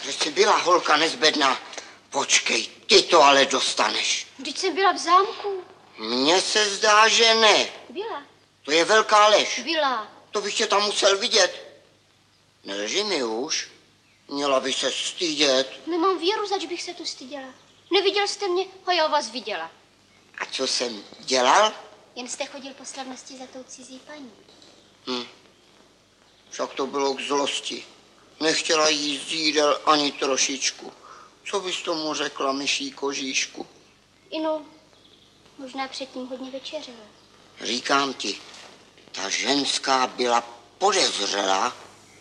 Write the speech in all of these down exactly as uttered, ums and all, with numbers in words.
že jsi byla holka nezbedná. Počkej, ty to ale dostaneš. Vždyť jsem byla v zámku. Mně se zdá, že ne. Byla. To je velká lež. Byla. To bych tě tam musel vidět. Nelži mi už. Měla by se stydět. Nemám víru, zač bych se tu styděla. Neviděl jste mě, a já vás viděla. A co jsem dělal? Jen jste chodil po slavnosti za tou cizí paní. Hm. Však to bylo k zlosti. Nechtěla jíst jídel ani trošičku. Co bys tomu řekla, myší kožíšku? Inu, možná předtím hodně večeřila. Říkám ti, ta ženská byla podezřelá.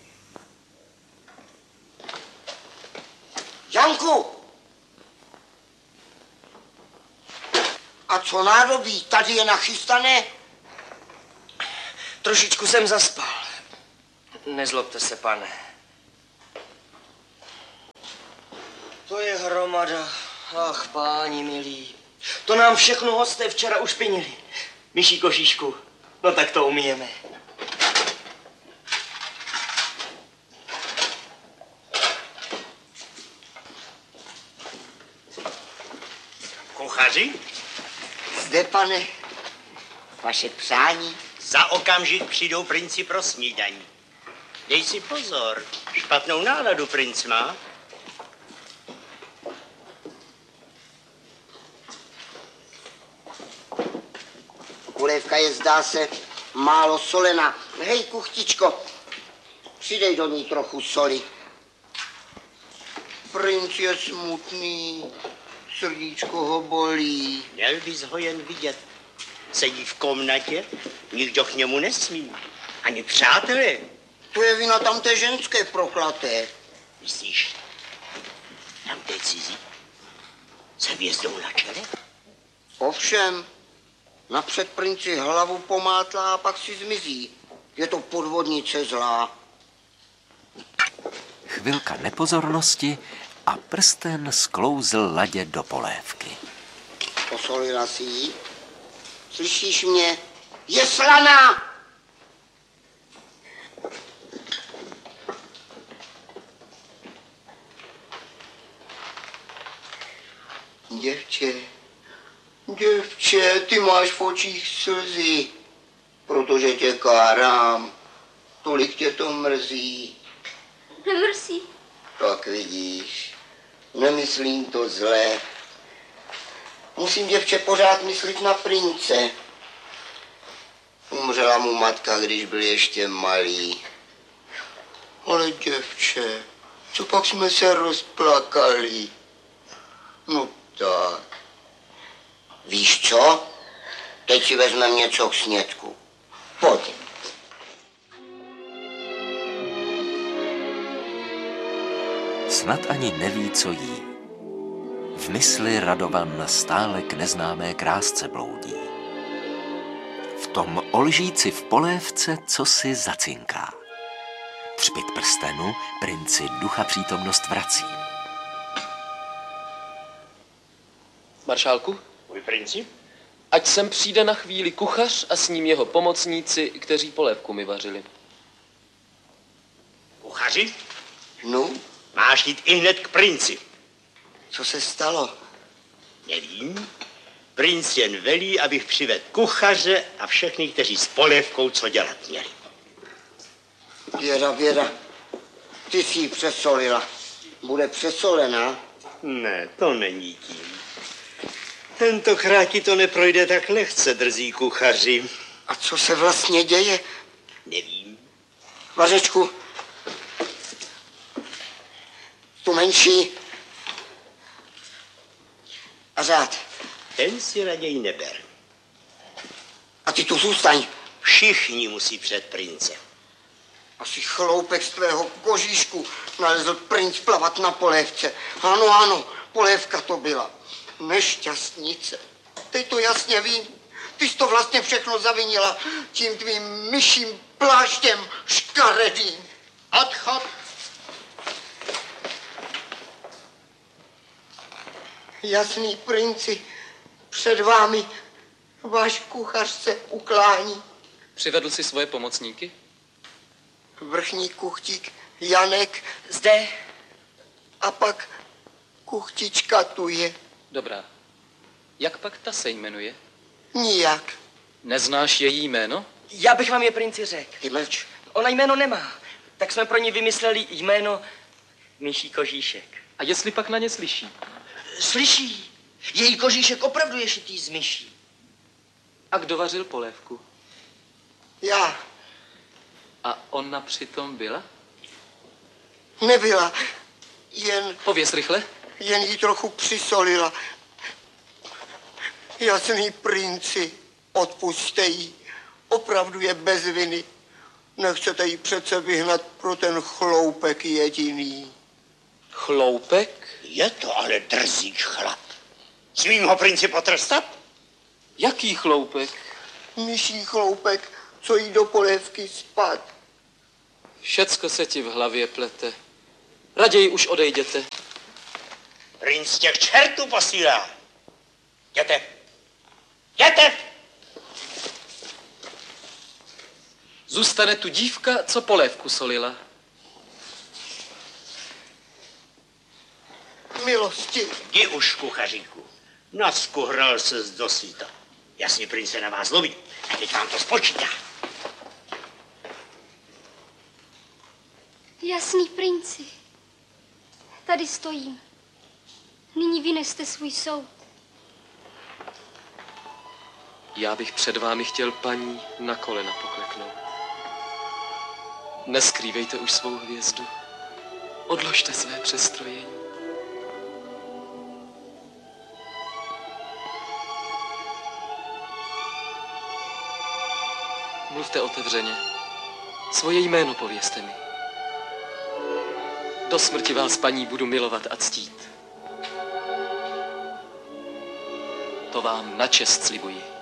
Janku! A co nádobí? Tady je nachystané? Trošičku jsem zaspal. Nezlobte se, pane. To je hromada. Ach, páni milí. To nám všechno hosté včera ušpinili. Myší kožíšku, no tak to umíjeme. Kuchaři? Zde, pane, vaše přání. Za okamžik přijdou princi pro snídaní. Dej si pozor, špatnou náladu princ má. Polévka je, zdá se, málo solená. Hej, kuchtičko, přidej do ní trochu soli. Princ je smutný, srdíčko ho bolí. Měl bys ho jen vidět. Sedí v komnatě, nikdo k němu nesmí. Ani přátelé. To je vina tamté ženské proklaté. Myslíš, tamté cizí? Se hvězdou na čele? Ovšem, napřed princi hlavu pomátla a pak si zmizí. Je to podvodnice zlá. Chvilka nepozornosti a prsten sklouzl ladě do polévky. Posolila si ji? Slyšíš mě? Je slaná! Děvče, děvče, ty máš v očích slzy, protože tě kárám, tolik tě to mrzí. Nemrzí. Tak vidíš, nemyslím to zle. Musím, děvče, pořád myslit na prince. Umřela mu matka, když byl ještě malý. Ale děvče, co pak jsme se rozplakali? No tak. Víš co? Teď si vezmeme něco k snědku. Pojď. Snad ani neví, co jí. V mysli Radovan stále k neznámé krásce bloudí. V tom olžíci v polévce co si zacinká. Třpyt prstenu princi ducha přítomnost vrací. Maršálku? Můj princi? Ať sem přijde na chvíli kuchař a s ním jeho pomocníci, kteří polévku mi vařili. Kuchaři? No? Máš jít i hned k princi. Co se stalo? Nevím. Princ jen velí, abych přivedl kuchaře a všechny, kteří s polévkou co dělat měli. Věra, Věra, ty jsi ji přesolila. Bude přesolená? Ne, to není tím. Tentokrát ti to neprojde tak lehce, drzí kuchaři. A co se vlastně děje? Nevím. Vařečku, tu menší a řád. Ten si raději neber. A ty tu zůstaň. Všichni musí před princem. Asi chloupek z tvého kožíšku nalezl princ plavat na polévce. Ano, ano, polévka to byla. Nešťastnice. Teď to jasně vím. Ty jsi to vlastně všechno zavinila tím tvým myším pláštěm škaredým. Odchod. Jasný princi, před vámi váš kuchař se uklání. Přivedl si svoje pomocníky? Vrchní kuchtík Janek. Zde. A pak kuchtička tu je. Dobrá. Jak pak ta se jmenuje? Nijak. Neznáš její jméno? Já bych vám je princi řekl. Ty mlč. Ona jméno nemá, tak jsme pro ní vymysleli jméno Myší kožíšek. A jestli pak na ně slyší? Slyší, její kožíšek opravdu je šitý z myší. A kdo vařil polévku? Já. A ona přitom byla? Nebyla. Jen, Pověz rychle. jen jí trochu přisolila. Jasný princi, odpuste jí. Opravdu je bez viny. Nechcete jí přece vyhnat pro ten chloupek jediný. Chloupek? Je to ale drzík chlap. Smím ho princi potrestat? Jaký chloupek? Myší chloupek, co jí do polévky spad. Všecko se ti v hlavě plete. Raději už odejděte. Princ tě k čertu posílá. Jděte. Jděte! Zůstane tu dívka, co polévku solila. Milosti. Jdi už, kuchaříku. Naskuhral se z dosvíta. Jasně, princ se na vás zlobí. A teď vám to spočítá. Jasný princi. Tady stojím. Nyní vyneste svůj soud. Já bych před vámi chtěl, paní, na kolena pokleknout. Neskrývejte už svou hvězdu. Odložte své přestrojení. Mluvte otevřeně. Svoje jméno povězte mi. Do smrti vás, paní, budu milovat a ctít. To vám na čest slibuji.